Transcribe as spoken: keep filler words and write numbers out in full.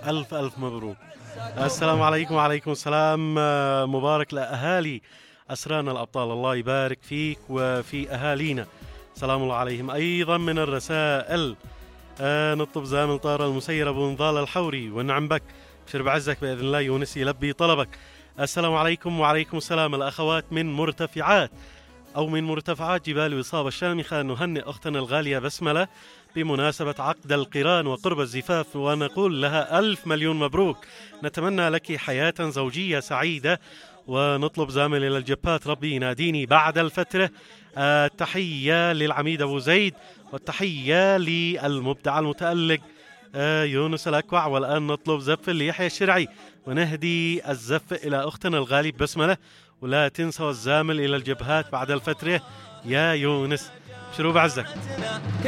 ألف ألف مبروك. السلام عليكم. وعليكم السلام. مبارك لأهالي أسرانا الأبطال، الله يبارك فيك وفي أهالينا، سلام الله عليهم. أيضا من الرسائل آه نطلب زامل طار المسير أبو نضال الحوري، ونعم بك بشر بعزك بإذن الله يونس يلبي طلبك. السلام عليكم. وعليكم السلام. الأخوات من مرتفعات أو من مرتفعات جبال وصاب الشامخة نهنئ أختنا الغالية بسملة بمناسبة عقد القران وقرب الزفاف، ونقول لها ألف مليون مبروك. نتمنى لك حياة زوجية سعيدة، ونطلب زامل إلى الجبات ربي يناديني بعد الفترة. التحية للعميد أبو زيد، والتحية للمبدع المتألق يونس الأكوع. والآن نطلب زف ليحيى الشرعي، ونهدي الزف إلى أختنا الغالي بسملة. ولا تنسوا الزامل إلى الجبهات بعد الفترة يا يونس. شروب عزك.